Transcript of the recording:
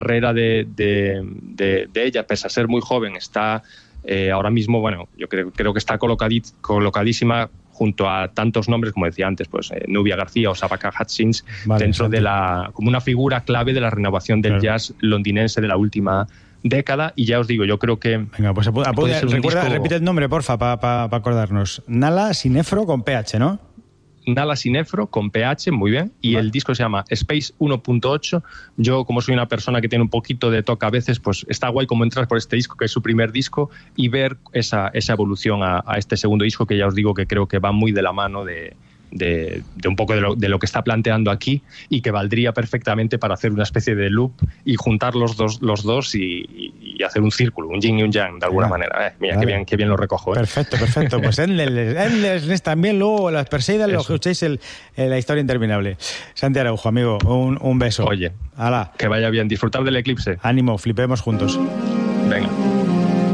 carrera de ella, pese a ser muy joven, está ahora mismo, bueno, yo creo que está colocadísima junto a tantos nombres, como decía antes, pues Nubia García o Sabaka Hutchins, dentro de como una figura clave de la renovación del jazz londinense de la última década. Y ya os digo, yo creo que... Venga, pues repite el nombre, porfa, para acordarnos. Nala Sinefro con PH, ¿no? Nala Sinefro con PH, muy bien, y el disco se llama Space 1.8. Yo, como soy una persona que tiene un poquito de toque a veces, pues está guay como entrar por este disco, que es su primer disco, y ver esa evolución a este segundo disco, que ya os digo que creo que va muy de la mano de un poco de lo que está planteando aquí, y que valdría perfectamente para hacer una especie de loop y juntar los dos y hacer un círculo, un yin y un yang de alguna manera. Mira, vale. qué bien lo recojo. Perfecto. Pues Endless también, luego las Perseidas, lo escuchéis la historia interminable. Santi Araujo, amigo, un beso. Oye, ¡Hala! Que vaya bien, disfrutar del eclipse. Ánimo, flipemos juntos. Venga.